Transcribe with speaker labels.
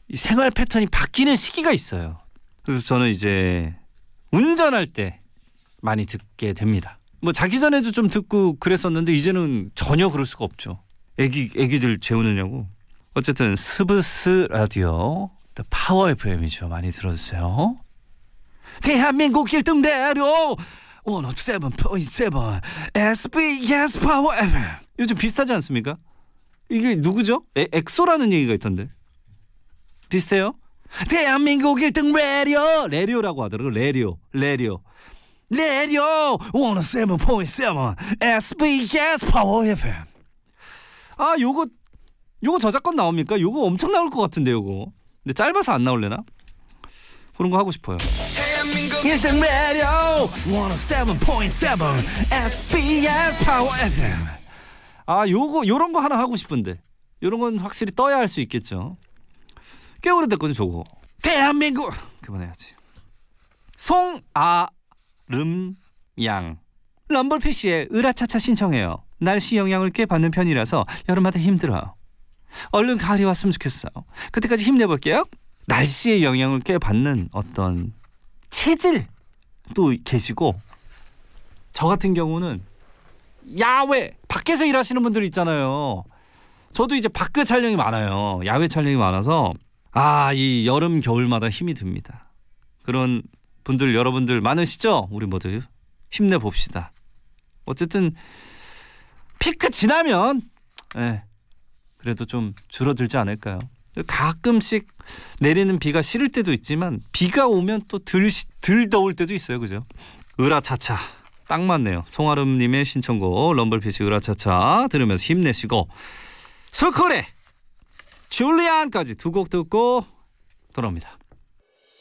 Speaker 1: 이 생활 패턴이 바뀌는 시기가 있어요. 그래서 저는 이제 운전할 때 많이 듣게 됩니다. 뭐 자기 전에도 좀 듣고 그랬었는데 이제는 전혀 그럴 수가 없죠. 애기들 재우느냐고. 어쨌든 스브스 라디오 파워 FM이죠. 많이 들어주세요. 대한민국 1등 라디오 107.7 SBS 파워 FM. 요즘 비슷하지 않습니까? 이게 누구죠? 엑소라는 얘기가 있던데. 비슷해요? 대한민국 1등 레디오라고 하더라고요. 레디오 107.7 SBS 파워 FM. 아, 요거 저작권 나옵니까? 요거 엄청 나올 것 같은데 요거. 근데 짧아서 안 나올래나? 그런 거 하고 싶어요. 1등 라디오 107.7 SBS 파워 FM. 아, 요런 거 하나 하고 싶은데. 요런 건 확실히 떠야 할 수 있겠죠. 꽤 오래됐거든요, 저거. 대한민국. 그만해야지. 송아름양. 럼블피쉬의 으라차차 신청해요. 날씨 영향을 꽤 받는 편이라서 여름마다 힘들어요. 얼른 가을이 왔으면 좋겠어요. 그때까지 힘내볼게요. 날씨의 영향을 꽤 받는 어떤 체질도 계시고, 저 같은 경우는 야외 밖에서 일하시는 분들 있잖아요. 저도 이제 밖에 촬영이 많아요. 야외 촬영이 많아서 이 여름 겨울마다 힘이 듭니다. 그런 분들 여러분들 많으시죠? 우리 모두 힘내봅시다. 어쨌든 피크 지나면 그래도 좀 줄어들지 않을까요? 가끔씩 내리는 비가 싫을 때도 있지만 비가 오면 또 덜 더울 때도 있어요. 그죠? 으라차차 딱 맞네요. 송아름님의 신청곡 럼블피쉬 으라차차 들으면서 힘내시고, 스콜의 줄리안까지 두 곡 듣고 돌아옵니다.